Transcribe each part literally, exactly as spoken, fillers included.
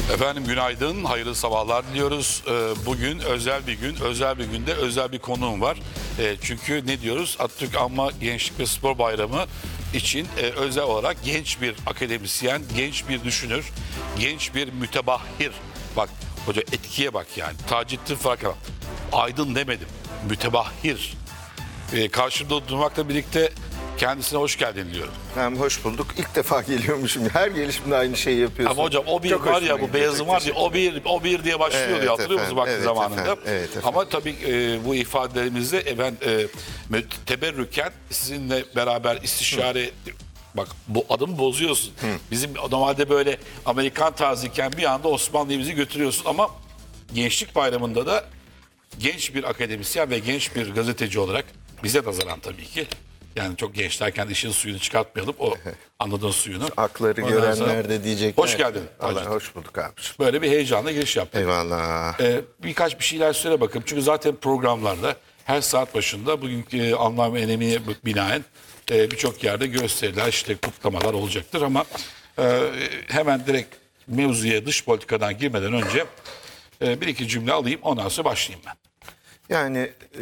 Efendim günaydın, hayırlı sabahlar diliyoruz. Ee, Bugün özel bir gün, özel bir günde özel bir konuğum var. Ee, Çünkü ne diyoruz? Atatürk Anma Gençlik ve Spor Bayramı için e, özel olarak genç bir akademisyen, genç bir düşünür, genç bir mütebahhir. Bak hoca etkiye bak yani. Taceddin Fark'a bak. Aydın demedim, mütebahhir. Ee, Karşımda durmakla birlikte kendisine hoş geldin diyorum. Hem hoş bulduk. İlk defa geliyormuşum. Her gelişimde aynı şeyi yapıyorsun. Ama hocam o bir Çok var hoşuma ya, bu gidiyor. beyazı Çok var ya, teşekkür o bir o bir diye başlıyor Evet diye hatırlıyor efendim, musunuz vakti evet zamanında? efendim, evet efendim. Ama tabii e, bu ifadelerimizde e, ben e, teberrüken sizinle beraber istişare bak bu adımı bozuyorsun. Bizim normalde böyle Amerikan tarzıyken bir anda Osmanlı'yı bizi götürüyorsun ama Gençlik Bayramı'nda da genç bir akademisyen ve genç bir gazeteci olarak bize nazaran tabii ki. Yani çok gençlerken işin suyunu çıkartmayalım. O anladığın suyunu. Akları Ondan sonra- görenler de diyecekler. Hoş geldin. Allah Hacı. hoş bulduk abiciğim. Böyle bir heyecanla giriş yaptık. Eyvallah. Ee, birkaç bir şeyler söyle bakayım. Çünkü zaten programlarda her saat başında bugünkü anlam ve önemine binaen e, birçok yerde gösteriler, işte kutlamalar olacaktır ama e, hemen direkt mevzuya, dış politikadan girmeden önce e, bir iki cümle alayım, ondan sonra başlayayım ben. Yani e,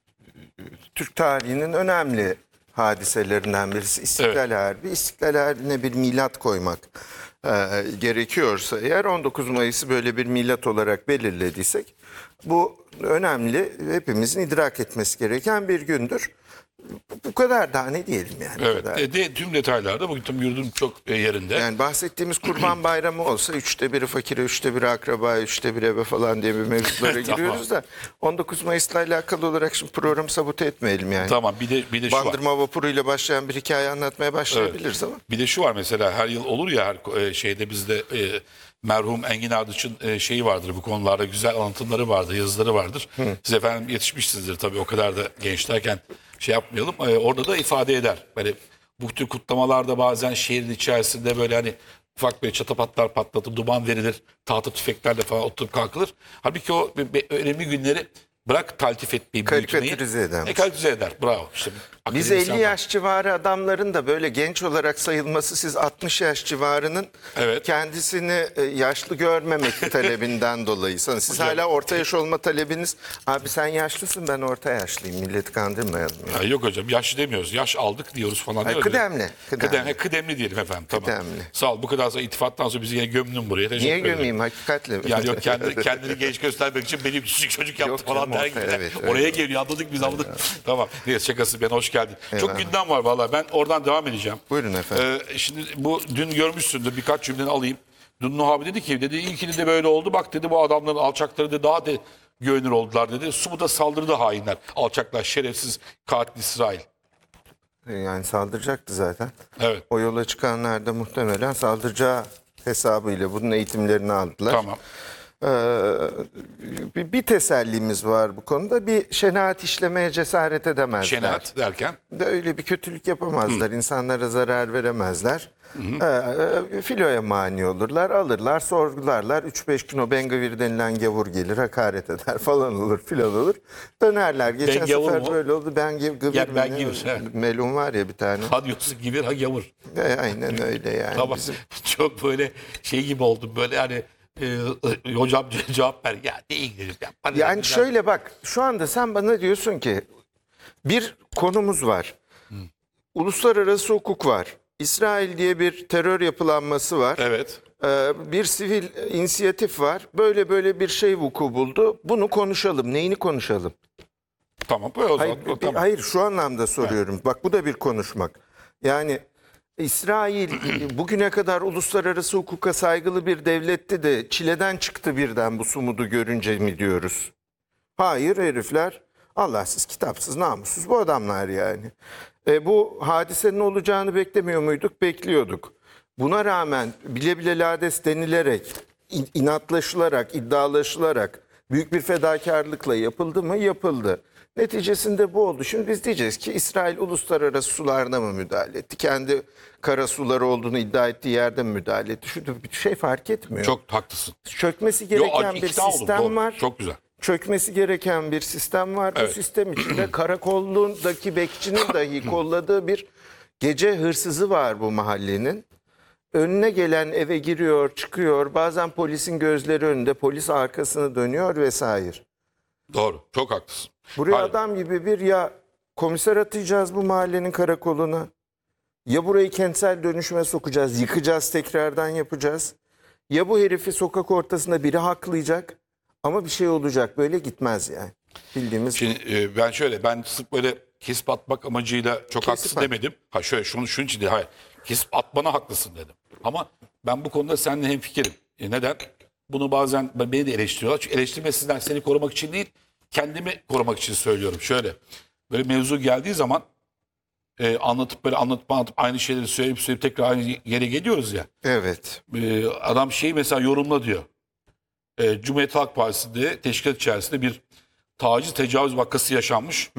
Türk tarihinin önemli hadiselerinden birisi İstiklal Evet. Harbi. İstiklal Harbi'ne bir milat koymak e, gerekiyorsa eğer on dokuz Mayıs'ı böyle bir milat olarak belirlediysek bu önemli, hepimizin idrak etmesi gereken bir gündür. Bu kadar, daha ne diyelim yani. bu Evet, kadar. de, de, tüm detaylarda bugün tüm yurdum çok e, yerinde. Yani bahsettiğimiz Kurban Bayramı olsa üçte biri fakire, üçte biri akraba, üçte biri eve falan diye bir mevzulara Tamam. giriyoruz da on dokuz Mayıs'la alakalı olarak şimdi programı sabote etmeyelim yani. Tamam, bir de bir de şu var. Bandırma vapuruyla başlayan bir hikaye anlatmaya başlayabiliriz ama. Bir de şu var, mesela her yıl olur ya, her e, şeyde bizde e, merhum Engin Ardıç'ın e, şeyi vardır, bu konularda güzel anlatımları vardır, yazıları vardır. Siz efendim yetişmişsinizdir tabii, o kadar da gençlerken şey yapmayalım. E, orada da ifade eder. Böyle bu tür kutlamalarda bazen şehrin içerisinde böyle hani ufak bir çatapatlar patlatır, duman verilir, tahta tüfeklerle falan oturup kalkılır. Halbuki o be- be- önemli günleri bırak taltif etmeyi, büyütmeyi. Karikatürize eder. E, karikatürize eder, bravo. İşte, Biz akademisyen elli var. yaş civarı adamların da böyle genç olarak sayılması, siz altmış yaş civarının Evet. kendisini e, yaşlı görmemek talebinden dolayı. Sanırım siz Hocam- hala orta yaş olma talebiniz, abi sen yaşlısın ben orta yaşlıyım, milleti kandırmayalım. Ya. Ya yok hocam, yaşlı demiyoruz. Yaş aldık diyoruz falan. Hayır, değil mi? kıdemli, kıdemli. Kıdemli. Kıdemli diyelim efendim. Tamam. Kıdemli. Sağ ol. Bu kadar sonra iltifattan sonra bizi yine gömdün buraya. Teşekkür Niye ederim. gömeyim hakikatle? Yani yok, kendini, kendini genç göstermek için benim küçük çocuk yaptı Yok falan canım, der orta- gibi. evet, öyle. Oraya geliyor, anladık biz, anladık. Tamam. Neyse, şakası, ben hoş geldin. Çok Eyvallah. gündem var vallahi, ben oradan devam edeceğim. Buyurun efendim. Ee, şimdi bu dün görmüşsündür, birkaç cümleni alayım. Dün Nuh abi dedi ki, dedi ilkini de böyle oldu, bak dedi bu adamların alçakları da daha da güvenilir oldular dedi. Sumuda saldırdı hainler, alçaklar, şerefsiz katil İsrail. Yani saldıracaktı zaten. Evet. O yola çıkanlar da muhtemelen saldıracağı hesabıyla bunun eğitimlerini aldılar. Tamam. Ee, bir, bir tesellimiz var bu konuda. Bir şenaat işlemeye cesaret edemezler. Şenaat derken? De öyle bir kötülük yapamazlar. İnsanlara zarar veremezler. Ee, filoya mani olurlar, alırlar, sorgularlar. üç beş gün o Bengavir denilen gavur gelir, hakaret eder falan olur, filan olur. Dönerler. Geçen Ben gavur sefer mu? böyle oldu. Ben gavur. Ya ben gavur, evet. Melun var ya bir tane. Ha diyorsun gibi, ha gavur. E, aynen öyle yani. Tamam. Bizim Çok böyle şey gibi oldum, böyle hani e, e, hocam cevap ver ya, ne ilgili ya. Bana ne Yani güzel. şöyle bak, şu anda sen bana diyorsun ki bir konumuz var. Uluslararası hukuk var. İsrail diye bir terör yapılanması var. Evet. Ee, bir sivil inisiyatif var. Böyle böyle bir şey vuku buldu. Bunu konuşalım. Neyini konuşalım? Tamam. Böyle o zaman. Hayır, bir- tamam. hayır şu anlamda soruyorum. Bak bu da bir konuşmak. Yani İsrail bugüne kadar uluslararası hukuka saygılı bir devletti de çileden çıktı birden bu sumudu görünce mi diyoruz? Hayır, herifler Allahsız, kitapsız, namussuz bu adamlar yani. E, bu hadisenin olacağını beklemiyor muyduk? Bekliyorduk. Buna rağmen bile bile lades denilerek, in- inatlaşılarak, iddialaşılarak büyük bir fedakarlıkla yapıldı mı? Yapıldı. Neticesinde bu oldu. Şimdi biz diyeceğiz ki İsrail uluslararası sularına mı müdahale etti? Kendi kara suları olduğunu iddia ettiği yerde mi müdahale etti? Şu bir şey fark etmiyor. Çok haklısın. Çökmesi Yo, gereken bir ikna oldum, sistem doğru. var. Çok güzel. Çökmesi gereken bir sistem var. Evet. Bu sistem içinde karakollundaki bekçinin dahi kolladığı bir gece hırsızı var bu mahallenin. önüne gelen eve giriyor, çıkıyor. Bazen polisin gözleri önünde, polis arkasını dönüyor vesaire. Doğru. Çok haklısın. Buraya Hayır. adam gibi bir ya komiser atayacağız bu mahallenin karakoluna. Ya burayı kentsel dönüşüme sokacağız, yıkacağız, tekrardan yapacağız. Ya bu herifi sokak ortasında biri haklayacak ama bir şey olacak. Böyle gitmez yani. Bildiğimiz Şimdi e, ben şöyle, ben sırf böyle kesip atmak amacıyla çok Kesip haklısın at. demedim. Ha şöyle şunu şunun için değil, hayır. Kesip atmana haklısın dedim. Ama ben bu konuda seninle hemfikirim. E neden? Bunu bazen beni de eleştiriyorlar. Çünkü eleştirmesinden seni korumak için değil, kendimi korumak için söylüyorum. Şöyle, böyle mevzu geldiği zaman e, anlatıp böyle anlatıp anlatıp aynı şeyleri söyleyip söyleyip tekrar aynı yere geliyoruz ya. evet. E, adam şeyi mesela yorumla diyor. E, Cumhuriyet Halk Partisi'nde teşkilat içerisinde bir taciz, tecavüz vakası yaşanmış.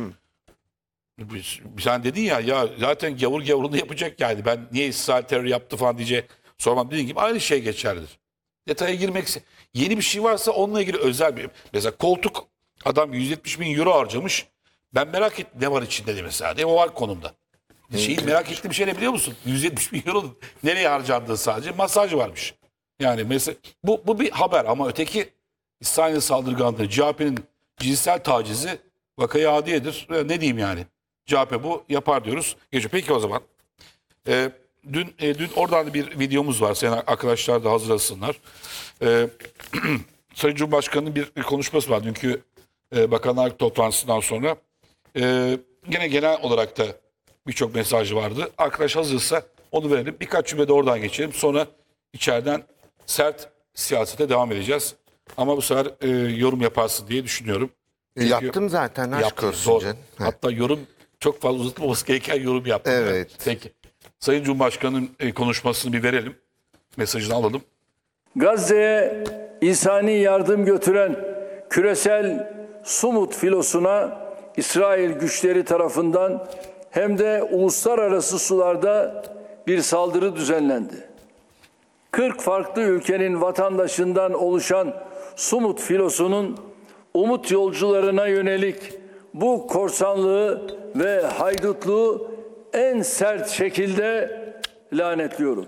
Bir- Sen dedin ya, ya zaten gavur gavurunu yapacak yani. Ben niye İsrail terör yaptı falan diye sormam dediğin gibi aynı şey geçerlidir. Detaya girmek, yeni bir şey varsa onunla ilgili özel bir, mesela koltuk, adam yüz yetmiş bin euro harcamış. Ben merak ettim ne var içinde diye mesela. Değil mi? O var konumda. Şeyi merak ettiğim şey ne biliyor musun? yüz yetmiş bin euro nereye harcandığı, sadece masaj varmış. Yani mesela bu, bu bir haber ama öteki İsrail saldırganlığı, C H P'nin cinsel tacizi vakayı adiyedir. E, Ne diyeyim yani? C H P bu yapar diyoruz. Geçiyor. Peki o zaman. E, dün e, dün oradan da bir videomuz var. Senin arkadaşlar da hazırlasınlar. E, Sayın Cumhurbaşkanı'nın bir, bir konuşması var. Dünkü e, bakanlar toplantısından sonra. E, Gene genel olarak da birçok mesajı vardı. Arkadaş hazırsa onu verelim. Birkaç cümle de oradan geçelim. Sonra içeriden sert siyasete devam edeceğiz. Ama bu sefer e, yorum yaparsın diye düşünüyorum. Çünkü Yaptım zaten, aşk yaptın, olsun doğru. canım. Heh. Hatta yorum çok fazla uzatılmaması gereken yorum yaptım. Evet. Peki. Sayın Cumhurbaşkanı'nın e, konuşmasını bir verelim. Mesajını alalım. Gazze'ye insani yardım götüren küresel Sumut filosuna İsrail güçleri tarafından hem de uluslararası sularda bir saldırı düzenlendi. kırk farklı ülkenin vatandaşından oluşan Sumut filosunun umut yolcularına yönelik bu korsanlığı ve haydutluğu en sert şekilde lanetliyorum.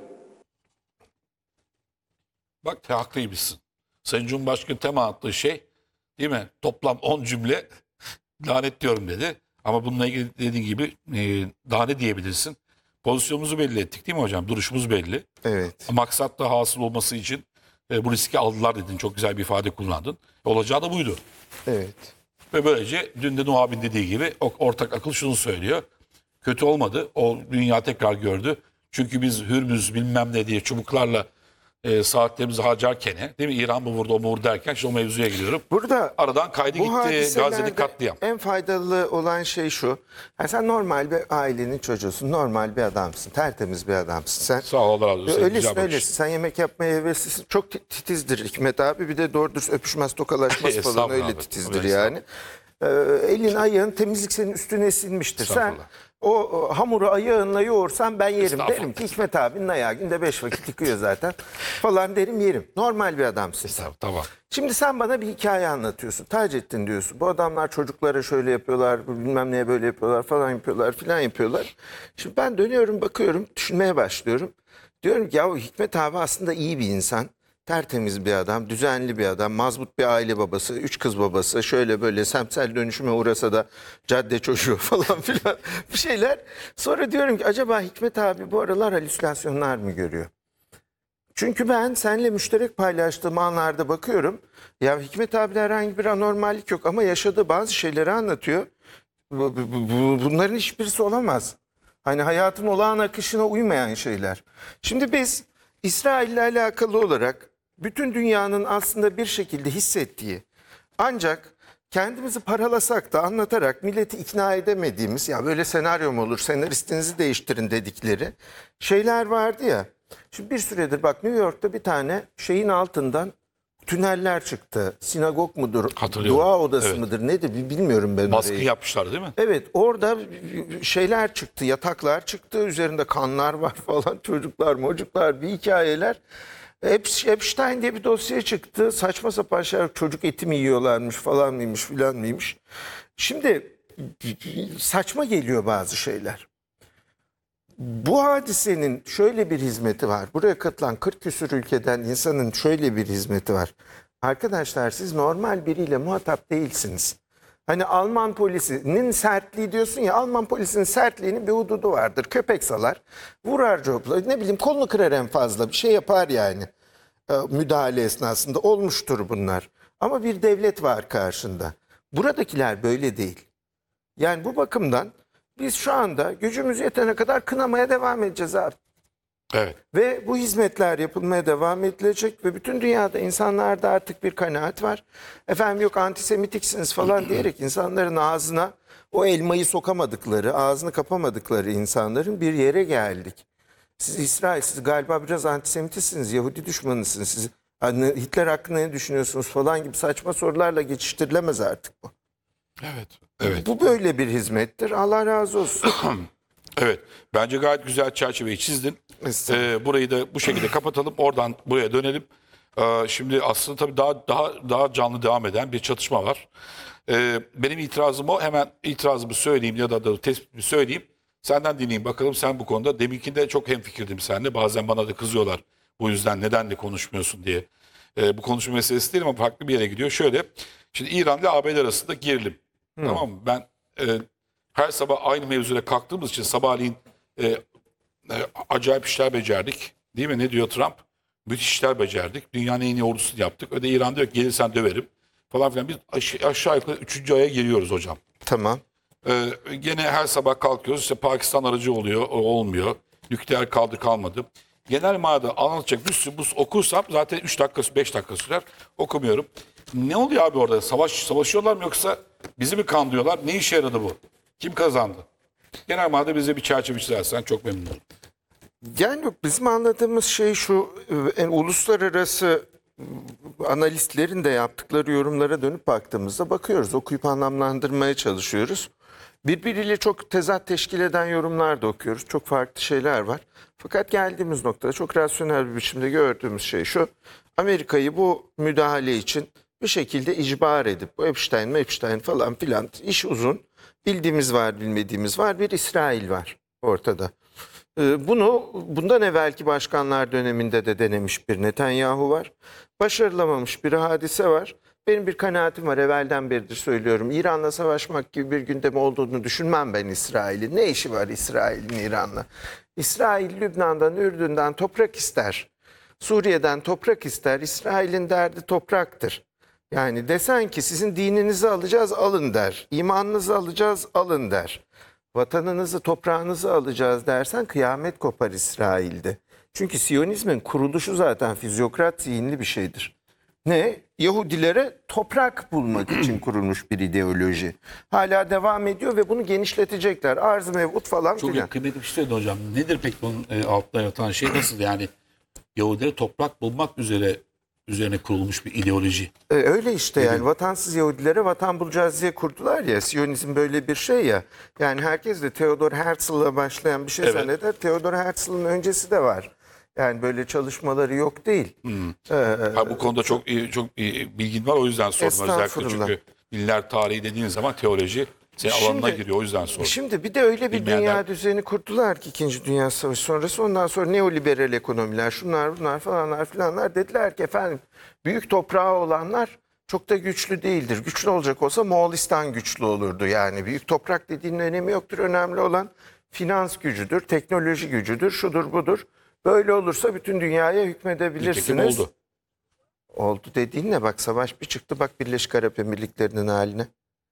Bak haklıymışsın. Sayın Cumhurbaşkanı tema attığı şey, değil mi? Toplam on cümle lanetliyorum dedi. Ama bununla ilgili dediğin gibi e, daha ne diyebilirsin? Pozisyonumuzu belli ettik değil mi hocam? Duruşumuz belli. Evet. Maksat da hasıl olması için e, bu riski aldılar dedin. Çok güzel bir ifade kullandın. Olacağı da buydu. Evet. Ve böylece dün de Nuh abin dediği gibi o- ortak akıl şunu söylüyor. Kötü olmadı. O dünya tekrar gördü. Çünkü biz Hürmüz bilmem ne diye çubuklarla e, saatlerimizi harcarken, değil mi? İran mı vurdu, o mu vurdu derken işte o mevzuya giriyorum. Burada Aradan kaydı bu gitti hadiselerde Gazze'deki katliam. en faydalı olan şey şu. Yani sen normal bir ailenin çocuğusun, normal bir adamsın, tertemiz bir adamsın. Sen Sağ ol, Allah razı olsun. Güzel öylesin bakış. öylesin. Sen yemek yapmaya heveslisin. Çok ti- titizdir Hikmet abi. Bir de doğru dürüst öpüşmez, tokalaşmaz falan, Estağfurullah öyle abi. titizdir Öyle yani. Ee, elin ayağın temizlik senin üstüne sinmiştir. Sen Estağfurullah. o, o hamuru ayağınla yoğursan ben yerim. Estağfurullah. Derim ki Hikmet abinin ayağı günde beş vakit yıkıyor zaten falan derim, yerim. Normal bir adamsın sen. Tamam, tamam. Şimdi sen bana bir hikaye anlatıyorsun. Taceddin diyorsun. Bu adamlar çocuklara şöyle yapıyorlar, bilmem neye böyle yapıyorlar falan yapıyorlar filan yapıyorlar. Şimdi ben dönüyorum, bakıyorum, düşünmeye başlıyorum. Diyorum ki ya Hikmet abi aslında iyi bir insan. Tertemiz bir adam, düzenli bir adam, mazbut bir aile babası, üç kız babası, şöyle böyle semtsel dönüşüme uğrasa da cadde çocuğu falan filan bir şeyler. Sonra diyorum ki acaba Hikmet abi bu aralar halüsinasyonlar mı görüyor? Çünkü ben seninle müşterek paylaştığım anlarda bakıyorum. Ya Hikmet abide herhangi bir anormallik yok ama yaşadığı bazı şeyleri anlatıyor. Bu- bu- bu- Bunların hiçbirisi olamaz. Hani hayatın olağan akışına uymayan şeyler. Şimdi biz İsrail'le alakalı olarak bütün dünyanın aslında bir şekilde hissettiği, ancak kendimizi paralasak da anlatarak milleti ikna edemediğimiz, ya böyle senaryo mu olur, senaristinizi değiştirin dedikleri şeyler vardı ya. Şimdi bir süredir bak New York'ta bir tane şeyin altından tüneller çıktı. Sinagog mudur, Hatırlıyorum. dua odası Evet. mıdır nedir bir bilmiyorum ben Baskı orayı. yapmışlar değil mi? Evet, orada şeyler çıktı, yataklar çıktı, üzerinde kanlar var falan, çocuklar mocuklar bir hikayeler. Ep- Epstein diye bir dosya çıktı, saçma sapan şeyler, çocuk eti mi yiyorlarmış falan mıymış filan mıymış. Şimdi saçma geliyor bazı şeyler. Bu hadisenin şöyle bir hizmeti var. Buraya katılan kırk küsur ülkeden insanın şöyle bir hizmeti var. Arkadaşlar siz normal biriyle muhatap değilsiniz. Hani Alman polisinin sertliği diyorsun ya, Alman polisinin sertliğinin bir hududu vardır. Köpek salar, vurar copla, ne bileyim kolunu kırar en fazla, bir şey yapar yani. Ee, müdahale esnasında olmuştur bunlar. Ama bir devlet var karşında. Buradakiler böyle değil. Yani bu bakımdan biz şu anda gücümüz yetene kadar kınamaya devam edeceğiz abi. Evet. Ve bu hizmetler yapılmaya devam edilecek ve bütün dünyada insanlarda artık bir kanaat var. Efendim yok antisemitiksiniz falan diyerek insanların ağzına o elmayı sokamadıkları, ağzını kapamadıkları insanların bir yere geldik. Siz İsrail, siz galiba biraz antisemitisiniz, Yahudi düşmanısınız. Siz hani Hitler hakkında ne düşünüyorsunuz falan gibi saçma sorularla geçiştirilemez artık bu. Evet. Evet. Bu böyle bir hizmettir. Allah razı olsun. Evet. Bence gayet güzel çerçeveyi çizdin. Estağfurullah. Ee, burayı da bu şekilde kapatalım. Oradan buraya dönelim. Ee, şimdi aslında tabii daha daha daha canlı devam eden bir çatışma var. Ee, benim itirazım o. Hemen itirazımı söyleyeyim ya da, da tespitimi söyleyeyim. Senden dinleyeyim bakalım sen bu konuda. Deminkinde çok hemfikirdim seninle. Bazen bana da kızıyorlar. Bu yüzden neden de konuşmuyorsun diye. Ee, bu konuşma meselesi değil ama farklı bir yere gidiyor. Şöyle. Şimdi İran ile A B D arasında gerilim. Tamam mı? Ben e, her sabah aynı mevzuya kalktığımız için sabahleyin e, e, acayip işler becerdik. Değil mi? Ne diyor Trump? Müthiş işler becerdik. Dünyanın en iyi ordusunu yaptık. Öde İran diyor ki gelirsen döverim falan filan. Biz aş- aşağı yukarı üçüncü aya giriyoruz hocam. Tamam. Ee, gene her sabah kalkıyoruz. İşte Pakistan aracı oluyor, o olmuyor. Nükleer kaldı kalmadı. Genel manada anlatacak bir sürü bu okursam zaten üç dakika beş dakika sürer. Okumuyorum. Ne oluyor abi orada? Savaş savaşıyorlar mı yoksa bizi mi kandırıyorlar? Ne işe yaradı bu? Kim kazandı? Genel manada bize bir çerçeve çizersen çok memnun olurum. Yani yok, bizim anladığımız şey şu, e, uluslararası analistlerin de yaptıkları yorumlara dönüp baktığımızda bakıyoruz, okuyup anlamlandırmaya çalışıyoruz. Birbiriyle çok tezat teşkil eden yorumlar da okuyoruz. Çok farklı şeyler var. Fakat geldiğimiz noktada çok rasyonel bir biçimde gördüğümüz şey şu: Amerika'yı bu müdahale için bir şekilde icbar edip, bu Epstein, Epstein falan filan iş uzun. Bildiğimiz var, bilmediğimiz var. Bir İsrail var ortada. Ee, Bunu bundan evvelki başkanlar döneminde de denemiş bir Netanyahu var. Başarılamamış bir hadise var. Benim bir kanaatim var, evvelden beridir söylüyorum. İran'la savaşmak gibi bir gündem olduğunu düşünmem ben İsrail'in. Ne işi var İsrail'in İran'la? İsrail Lübnan'dan, Ürdün'den toprak ister. Suriye'den toprak ister. İsrail'in derdi topraktır. Yani desen ki sizin dininizi alacağız, alın der. İmanınızı alacağız, alın der. Vatanınızı, toprağınızı alacağız dersen kıyamet kopar İsrail'de. Çünkü Siyonizmin kuruluşu zaten fizyokrat zihinli bir şeydir. Ne? Yahudilere toprak bulmak için kurulmuş bir ideoloji. Hala devam ediyor ve bunu genişletecekler. Arz-ı mevut falan Çok filan. kıymetli bir şey hocam. Nedir peki bunun e, altında yatan şey nasıl yani? Yahudileri toprak bulmak üzere üzerine kurulmuş bir ideoloji. Ee, öyle işte yani vatansız Yahudilere vatan bulacağız diye kurdular ya. Siyonizm böyle bir şey ya. Yani herkes de Theodor Herzl'la başlayan bir şey Evet. zanneder. Theodor Herzl'ın öncesi de var. Yani böyle çalışmaları yok değil. Ee, Ha, bu konuda çok iyi, çok iyi bilgin var o yüzden sordum özellikle Estağfurullah. çünkü dinler tarihi dediğin zaman teoloji senin Şimdi- alanına giriyor o yüzden sordum. Şimdi bir de öyle bir Bilmeyenler- dünya düzeni kurdular ki İkinci Dünya Savaşı sonrası. Ondan sonra neoliberal ekonomiler, şunlar bunlar falanlar filanlar dediler ki efendim büyük toprağı olanlar çok da güçlü değildir. Güçlü olacak olsa Moğolistan güçlü olurdu. Yani büyük toprak dediğinin önemi yoktur. Önemli olan finans gücüdür, teknoloji gücüdür, şudur budur. Böyle olursa bütün dünyaya hükmedebilirsiniz. Nitekim oldu. Oldu dediğin ne? Bak savaş bir çıktı, bak Birleşik Arap Emirlikleri'nin haline.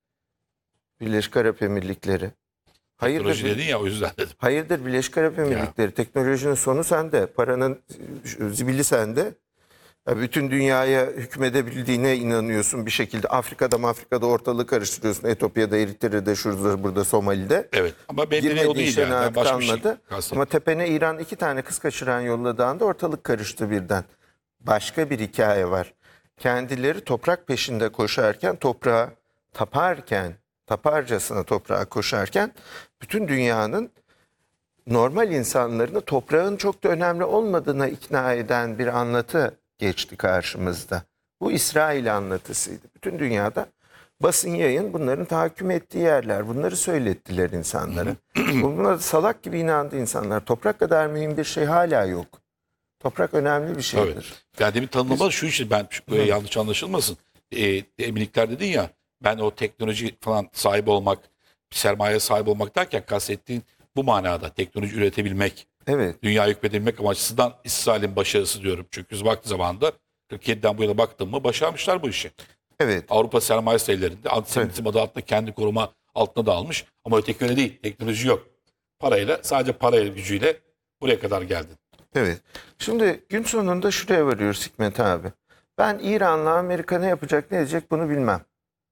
Birleşik Arap Emirlikleri. Teknoloji Hayırdır, dedin ya o yüzden dedim. hayırdır Birleşik Arap Emirlikleri. Teknolojinin sonu sende. Paranın e, zibili sende. Ya bütün dünyaya hükmedebildiğine inanıyorsun bir şekilde. Afrika'da Afrika'da ortalığı karıştırıyorsun. Etiyopya'da, Eritre'de, şurada, burada, Somali'de. Evet ama benim o Girmediği değil işe yani. Ben naat başka bir şey kalmadı. kastettim. Ama tepene İran iki tane kız kaçıran yolladığında ortalık karıştı birden. Başka bir hikaye var. Kendileri toprak peşinde koşarken, toprağa taparken, taparcasına toprağa koşarken bütün dünyanın normal insanlarını toprağın çok da önemli olmadığına ikna eden bir anlatı geçti karşımızda. Bu İsrail anlatısıydı. Bütün dünyada basın yayın bunların tahakküm ettiği yerler. Bunları söylettiler insanlara. Buna salak gibi inandı insanlar. Toprak kadar mühim bir şey hala yok. Toprak önemli bir şeydir. Evet. Yani demin tanımlama şu için ben şu- böyle yanlış anlaşılmasın. E, eminlikler dedin ya, ben o teknoloji falan sahibi olmak, sermaye sahibi olmak derken kastettiğin bu manada teknoloji üretebilmek, Evet. dünya hükmedebilmek amaçsızdan İsrail'in başarısı diyorum. Çünkü vakti zamanında kırk yediden bu yana baktım mı başarmışlar bu işi. Evet. Avrupa sermaye sitelerinde antisemitizm adı altında kendi koruma altına da almış. Ama öteki öyle değil. Teknoloji yok. Parayla, sadece parayla gücüyle buraya kadar geldin. Evet. Şimdi gün sonunda şuraya varıyoruz Hikmet abi. Ben İran'la Amerika ne yapacak ne edecek bunu bilmem.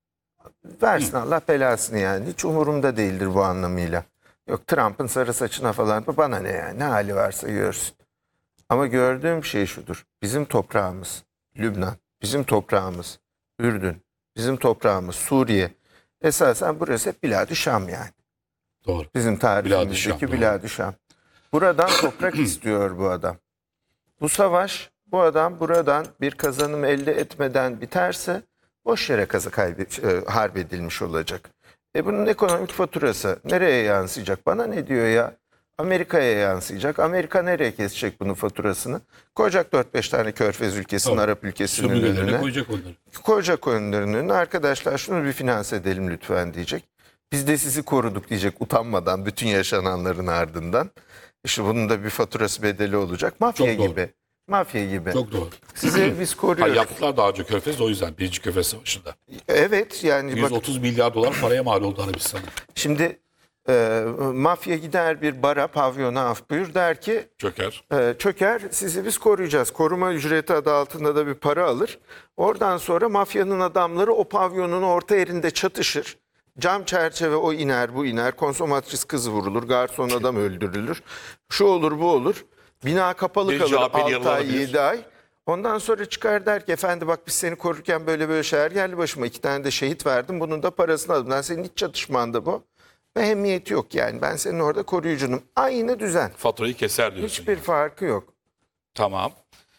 Versin Allah belasını yani. Hiç umurumda değildir bu anlamıyla. Yok Trump'ın sarı saçına falan bana ne yani ne hali varsa görsün. Ama gördüğüm şey şudur. Bizim toprağımız Lübnan, bizim toprağımız Ürdün, bizim toprağımız Suriye. Esasen burası hep Bilad-ı Şam yani. Doğru. Bizim Bilad-ı tarihimizdeki Şam, doğru. Bilad-ı Şam. Buradan toprak istiyor bu adam. Bu savaş bu adam buradan bir kazanım elde etmeden biterse boş yere kazı kaybet, e, harp edilmiş olacak. E bunun ekonomik faturası nereye yansıyacak? Bana ne diyor ya? Amerika'ya yansıyacak. Amerika nereye kesecek bunun faturasını? Koyacak dört beş tane körfez ülkesinin, Tabii. Arap ülkesinin Sömürgelerine önüne. koyacak onları. Koyacak önlerinin önüne. Arkadaşlar şunu bir finanse edelim lütfen diyecek. Biz de sizi koruduk diyecek utanmadan bütün yaşananların ardından. İşte bunun da bir faturası bedeli olacak. Mafya Çok doğru. gibi. Mafya gibi. Çok doğru. Sizi biz Ha, koruyoruz. yaptılar daha önce Körfez, o yüzden Birinci Körfez Savaşı'nda. Evet yani bak, yüz otuz milyar dolar paraya mal oldu Arabistan'a. şimdi e, mafya gider bir bara, pavyona af buyur der ki Çöker. e, çöker sizi biz koruyacağız. Koruma ücreti adı altında da bir para alır. Oradan sonra mafyanın adamları o pavyonun orta yerinde çatışır. Cam çerçeve o iner bu iner. Konsomatris kızı vurulur. Garson adam öldürülür. Şu olur bu olur. Bina kapalı Bir kalır C H P'li altı yıllar ay bir. yedi ay. Ondan sonra çıkar der ki efendi bak biz seni korurken böyle böyle şeyler geldi başıma. İki tane de şehit verdim. Bunun da parasını aldım. Ben senin hiç çatışman da bu. Ve ehemmiyeti yok yani. Ben senin orada koruyucunum. Aynı düzen. Faturayı keser diyorsun. Hiçbir farkı yok. Tamam.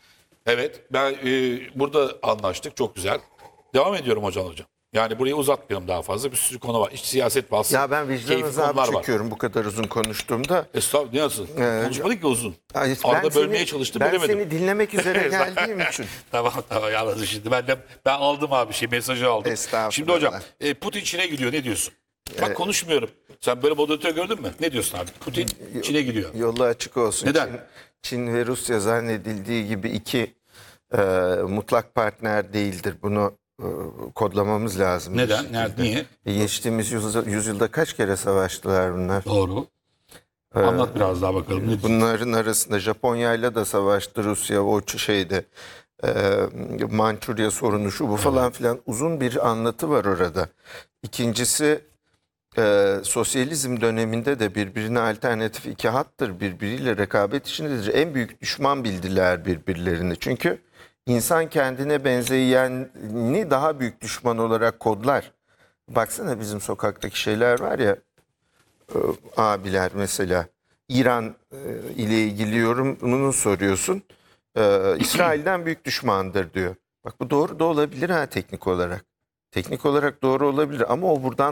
Evet, ben e, burada anlaştık. Çok güzel. Devam ediyorum hocam hocam. Yani burayı uzatmayalım daha fazla. Bir sürü konu var. İç siyaset var. Ya ben vicdan keyifli azabı konular var. çekiyorum bu kadar uzun konuştuğumda. Estağfurullah, ne nasıl? Konuşmadık ki uzun. Ay, Arada ben bölmeye seni- çalıştım, Ben bölemedim. seni dinlemek üzere geldiğim için. Tamam tamam, yalnız şimdi ben de ben aldım abi şey mesajı aldım. Estağfurullah. Şimdi hocam e, Putin Çin'e gidiyor, ne diyorsun? Bak konuşmuyorum. Sen böyle moderatör gördün mü? Ne diyorsun abi? Putin Çin'e gidiyor. Yolu açık olsun. Neden? Çin, Çin ve Rusya zannedildiği gibi iki e, mutlak partner değildir. Bunu e, kodlamamız lazım. bir Neden? şekilde. Nerede? Niye? E, geçtiğimiz yüzyılda, yüzyılda kaç kere savaştılar bunlar? Doğru. Anlat biraz daha bakalım. Ne diyorsun? Bunların arasında Japonya'yla da savaştı Rusya o ç- şeyde e, Mançurya sorunu şu bu falan filan uzun bir anlatı var orada. İkincisi e, sosyalizm döneminde de birbirine alternatif iki hattır, birbiriyle rekabet içindedir. En büyük düşman bildiler birbirlerini. Çünkü insan kendine benzeyeni daha büyük düşman olarak kodlar. Baksana bizim sokaktaki şeyler var ya, e, abiler mesela. İran e, ile ilgili yorumunu soruyorsun. E, İsrail'den büyük düşmandır diyor. Bak bu doğru da olabilir ha teknik olarak. Teknik olarak doğru olabilir ama o buradan